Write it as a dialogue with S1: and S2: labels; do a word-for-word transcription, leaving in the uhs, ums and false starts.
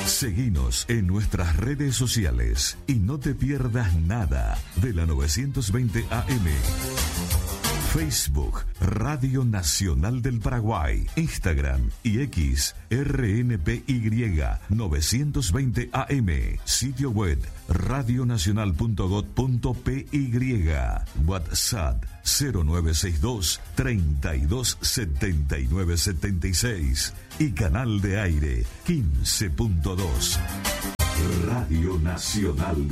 S1: Seguinos en nuestras redes sociales y no te pierdas nada de la novecientos veinte A M. Facebook, Radio Nacional del Paraguay, Instagram y X, R N P Y novecientos veinte A M, sitio web radionacional punto gob punto pe y, WhatsApp cero nueve seis dos, treinta y dos, setenta y nueve, setenta y seis y canal de aire quince punto dos. Radio Nacional de